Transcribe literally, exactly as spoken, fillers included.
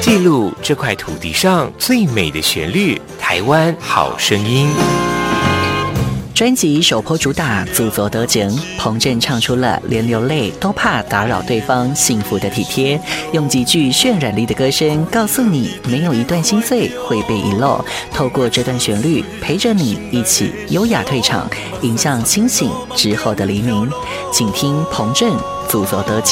记录这块土地上最美的旋律，台湾好声音。 专辑首波主打《自作得奖》，彭震唱出了连流泪都怕打扰对方幸福的体贴，用极具渲染力的歌声告诉你，没有一段心碎会被遗漏。透过这段旋律，陪着你一起优雅退场，迎向清醒之后的黎明。请听彭震《自作得奖》。